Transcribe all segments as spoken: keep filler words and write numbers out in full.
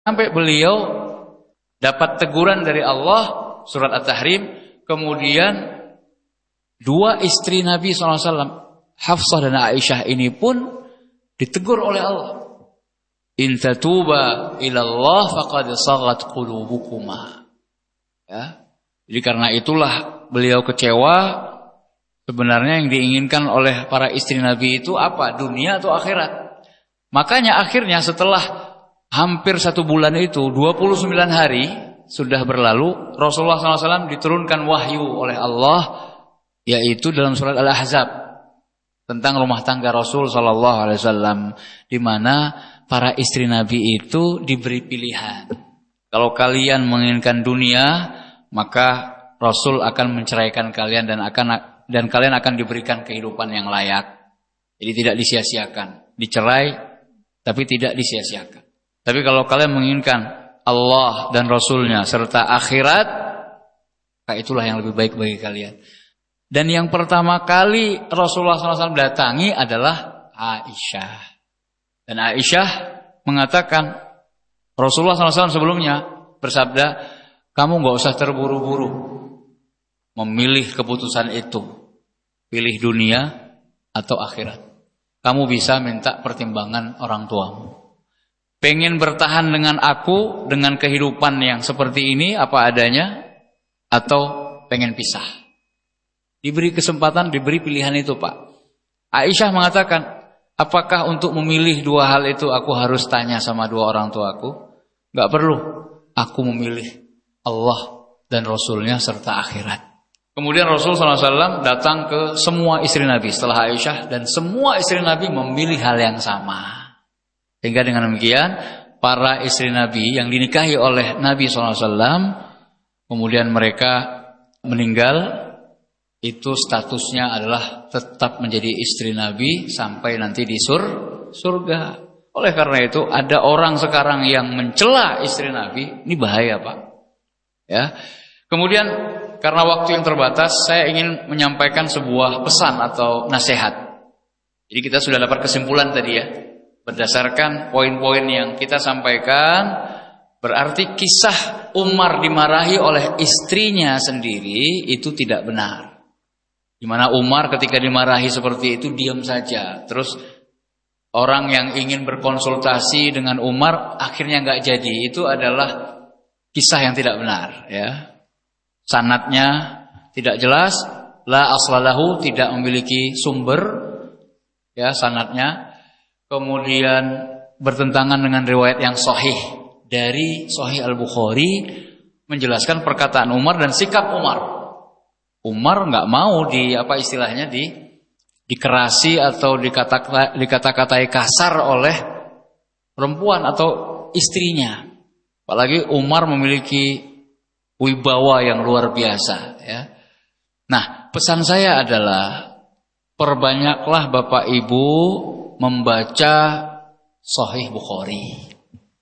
Sampai beliau dapat teguran dari Allah, surat At-Tahrim. Kemudian dua istri Nabi shallallahu alaihi wasallam, Hafsah dan Aisyah ini pun ditegur oleh Allah. In tatuba ilallah faqad saghat qulubukuma. Ya. Jadi karena itulah beliau kecewa. Sebenarnya yang diinginkan oleh para istri Nabi itu apa? Dunia atau akhirat? Makanya akhirnya setelah hampir satu bulan itu, dua puluh sembilan hari sudah berlalu, Rasulullah shallallahu alaihi wasallam diturunkan wahyu oleh Allah, yaitu dalam surat Al-Ahzab tentang rumah tangga Rasul shallallahu alaihi wasallam, di mana para istri Nabi itu diberi pilihan. Kalau kalian menginginkan dunia, maka Rasul akan menceraikan kalian dan akan dan kalian akan diberikan kehidupan yang layak. Jadi tidak disia-siakan, dicerai tapi tidak disia-siakan. Tapi kalau kalian menginginkan Allah dan Rasulnya serta akhirat, maka itulah yang lebih baik bagi kalian. Dan yang pertama kali Rasulullah shallallahu alaihi wasallam datangi adalah Aisyah. Dan Aisyah mengatakan, Rasulullah shallallahu alaihi wasallam sebelumnya bersabda, kamu gak usah terburu-buru memilih keputusan itu. Pilih dunia atau akhirat. Kamu bisa minta pertimbangan orang tuamu. Pengen bertahan dengan aku, dengan kehidupan yang seperti ini apa adanya, atau pengen pisah? Diberi kesempatan, diberi pilihan itu, Pak. Aisyah mengatakan, apakah untuk memilih dua hal itu aku harus tanya sama dua orang tuaku? Gak perlu. Aku memilih Allah dan Rasulnya serta akhirat. Kemudian Rasul shallallahu alaihi wasallam datang ke semua istri Nabi setelah Aisyah, dan semua istri Nabi memilih hal yang sama. Sehingga dengan demikian para istri Nabi yang dinikahi oleh Nabi shallallahu alaihi wasallam, kemudian mereka meninggal, itu statusnya adalah tetap menjadi istri Nabi sampai nanti di sur, surga. Oleh karena itu ada orang sekarang yang mencela istri Nabi, ini bahaya, Pak. Ya. Kemudian karena waktu yang terbatas, saya ingin menyampaikan sebuah pesan atau nasihat. Jadi kita sudah dapat kesimpulan tadi ya. Berdasarkan poin-poin yang kita sampaikan, berarti kisah Umar dimarahi oleh istrinya sendiri itu tidak benar. Di mana Umar ketika dimarahi seperti itu diam saja. Terus orang yang ingin berkonsultasi dengan Umar akhirnya nggak jadi. Itu adalah kisah yang tidak benar ya. Sanadnya tidak jelas, la aslalahu, tidak memiliki sumber ya sanadnya. Kemudian bertentangan dengan riwayat yang sahih dari Sahih Al-Bukhari menjelaskan perkataan Umar dan sikap Umar. Umar nggak mau di apa istilahnya di dikerasi atau dikata dikata-katai kasar oleh perempuan atau istrinya. Apalagi Umar memiliki wibawa yang luar biasa ya. Nah, pesan saya adalah perbanyaklah Bapak Ibu membaca Sahih Bukhari.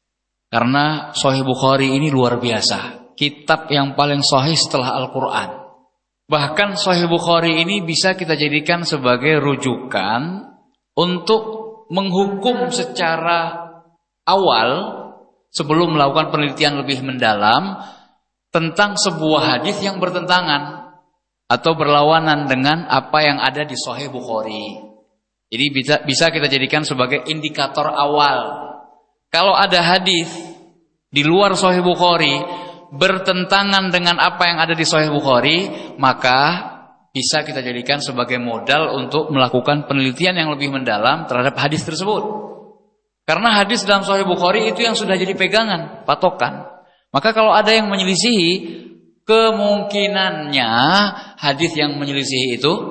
Karena Sahih Bukhari ini luar biasa, kitab yang paling sahih setelah Al-Qur'an. Bahkan Sahih Bukhari ini bisa kita jadikan sebagai rujukan untuk menghukum secara awal sebelum melakukan penelitian lebih mendalam tentang sebuah hadis yang bertentangan atau berlawanan dengan apa yang ada di Sahih Bukhari. Jadi bisa, bisa kita jadikan sebagai indikator awal. Kalau ada hadis di luar Sahih Bukhari bertentangan dengan apa yang ada di Sahih Bukhari, maka bisa kita jadikan sebagai modal untuk melakukan penelitian yang lebih mendalam terhadap hadis tersebut. Karena hadis dalam Sahih Bukhari itu yang sudah jadi pegangan, patokan. Maka kalau ada yang menyelisihi, kemungkinannya hadis yang menyelisihi itu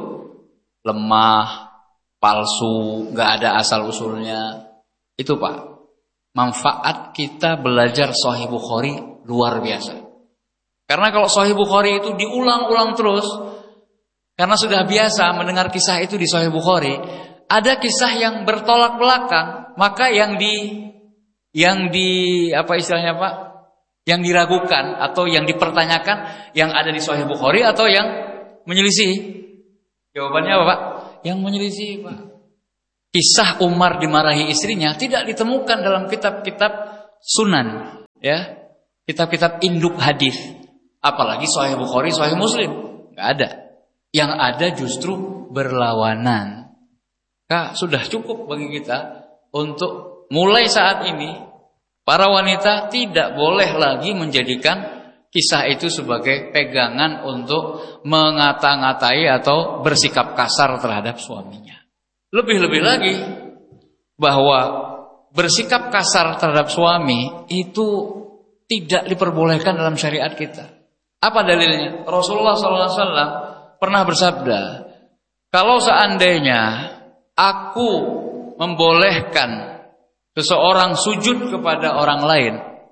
lemah, palsu, gak ada asal usulnya. Itu Pak, manfaat kita belajar Sahih Bukhari luar biasa. Karena kalau Sahih Bukhari itu diulang-ulang terus, karena sudah biasa mendengar kisah itu di Sahih Bukhari, ada kisah yang bertolak belakang, maka yang di yang di apa istilahnya Pak? Yang diragukan atau yang dipertanyakan yang ada di Sahih Bukhari atau yang menyelisih? Jawabannya apa Pak? Yang menyelisih Pak. Kisah Umar dimarahi istrinya tidak ditemukan dalam kitab-kitab sunan. ya, kitab-kitab induk hadis, apalagi Sahih Bukhari, Sahih Muslim, nggak ada. Yang ada justru berlawanan. Kak, sudah cukup bagi kita untuk mulai saat ini para wanita tidak boleh lagi menjadikan kisah itu sebagai pegangan untuk mengata-ngatai atau bersikap kasar terhadap suaminya. Lebih-lebih lagi bahwa bersikap kasar terhadap suami itu tidak diperbolehkan dalam syariat kita. Apa dalilnya? Rasulullah shallallahu alaihi wasallam pernah bersabda, kalau seandainya aku membolehkan seseorang sujud kepada orang lain,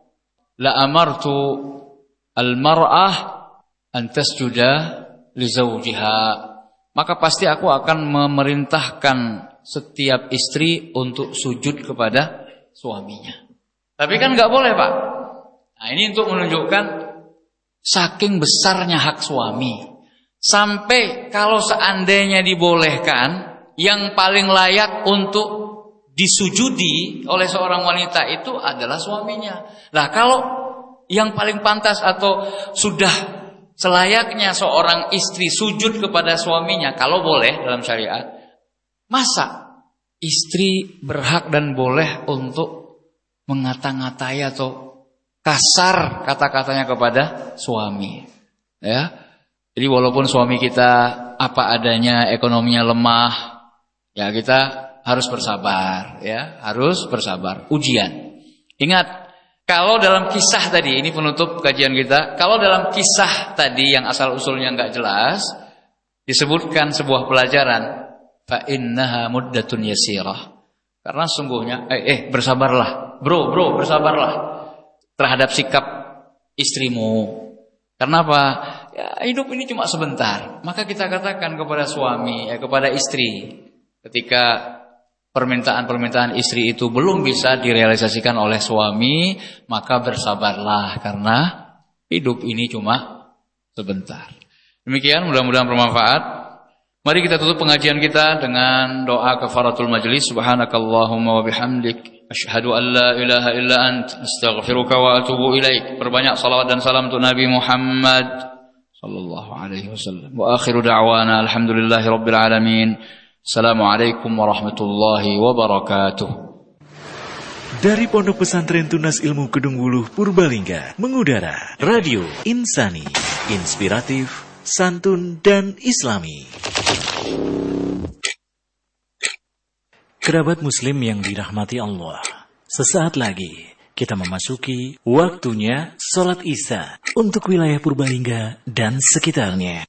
la amartu al-mar'ah an tasjuda li zawjiha, maka pasti aku akan memerintahkan setiap istri untuk sujud kepada suaminya. Tapi kan nggak boleh, Pak. Nah, ini untuk menunjukkan saking besarnya hak suami. Sampai kalau seandainya dibolehkan, yang paling layak untuk disujudi oleh seorang wanita itu adalah suaminya. Nah, kalau yang paling pantas atau sudah selayaknya seorang istri sujud kepada suaminya, kalau boleh dalam syariat, masa istri berhak dan boleh untuk mengata-ngatai atau kasar kata-katanya kepada suami? Ya, jadi walaupun suami kita apa adanya, ekonominya lemah, ya kita harus bersabar, ya harus bersabar. Ujian. Ingat. Kalau dalam kisah tadi, ini penutup kajian kita, kalau dalam kisah tadi yang asal-usulnya enggak jelas, disebutkan sebuah pelajaran, fa innaha muddatun yasirah. Karena sungguhnya, eh, eh bersabarlah, bro, bro, bersabarlah terhadap sikap istrimu. Kenapa? Ya, hidup ini cuma sebentar. Maka kita katakan kepada suami, eh, kepada istri, ketika permintaan-permintaan istri itu belum bisa direalisasikan oleh suami, maka bersabarlah karena hidup ini cuma sebentar. Demikian, mudah-mudahan bermanfaat. Mari kita tutup pengajian kita dengan doa kafaratul majlis. Subhanakallahumma wa bihamdik, asyhadu an la ilaha illa ant, astaghfiruka wa atubu ilaik. Perbanyak salawat dan salam untuk Nabi Muhammad sallallahu alaihi wasallam. Wa akhiru da'wana alhamdulillahi rabbil alamin. Assalamualaikum warahmatullahi wabarakatuh. Dari Pondok Pesantren Tunas Ilmu Kedung Wuluh Purbalingga mengudara Radio Insani, inspiratif, santun dan islami. Kerabat muslim yang dirahmati Allah, sesaat lagi kita memasuki waktunya sholat Isya untuk wilayah Purbalingga dan sekitarnya.